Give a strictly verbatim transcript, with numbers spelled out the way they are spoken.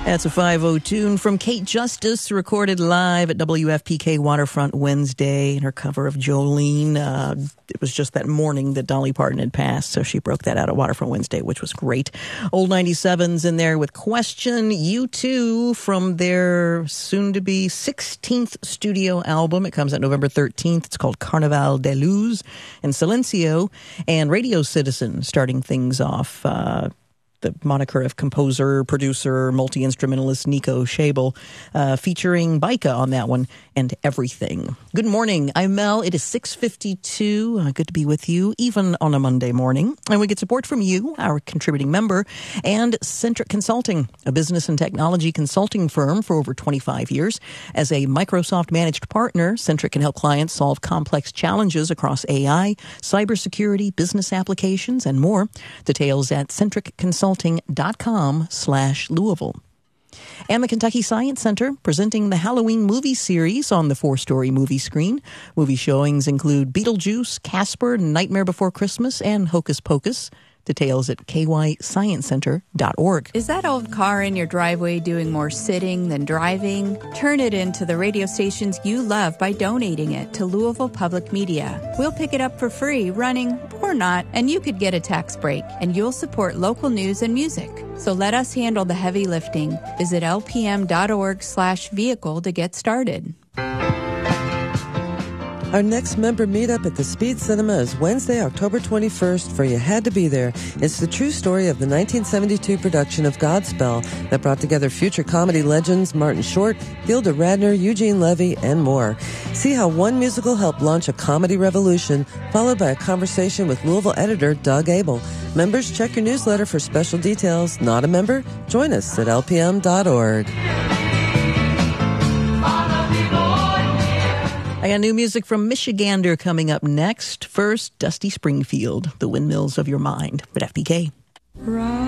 That's a five oh tune from Kate Justice, recorded live at W F P K Waterfront Wednesday in her cover of Jolene. Uh, it was just that morning that Dolly Parton had passed, so she broke that out at Waterfront Wednesday, which was great. Old ninety-sevens in there with Question. U two from their soon-to-be sixteenth studio album. It comes out November thirteenth. It's called Carnaval de Luz. And Silencio and Radio Citizen starting things off. Uh, the moniker of composer, producer, multi-instrumentalist Nico Schabel, uh, featuring Baika on that one and Everything. Good morning. I'm Mel. It is six fifty-two. Uh, good to be with you, even on a Monday morning. And we get support from you, our contributing member, and Centric Consulting, a business and technology consulting firm for over twenty-five years. As a Microsoft-managed partner, Centric can help clients solve complex challenges across A I, cybersecurity, business applications, and more. Details at centric consulting dot com slash Louisville. And the Kentucky Science Center presenting the Halloween movie series on the four-story movie screen. Movie showings include Beetlejuice, Casper, Nightmare Before Christmas, and Hocus Pocus. Details at k y science center dot org. Is that old car in your driveway doing more sitting than driving? Turn it into the radio stations you love by donating it to Louisville Public Media. We'll pick it up for free, running or not, and you could get a tax break, and you'll support local news and music. So let us handle the heavy lifting. Visit l p m dot org slash vehicle to get started. Our next member meetup at the Speed Cinema is Wednesday, October twenty-first, for You Had to Be There. It's the true story of the nineteen seventy-two production of Godspell that brought together future comedy legends Martin Short, Gilda Radner, Eugene Levy, and more. See how one musical helped launch a comedy revolution, followed by a conversation with Louisville editor Doug Abel. Members, check your newsletter for special details. Not a member? Join us at l p m dot org. I got new music from Michigander coming up next. First, Dusty Springfield, The Windmills of Your Mind, at F P K. Right.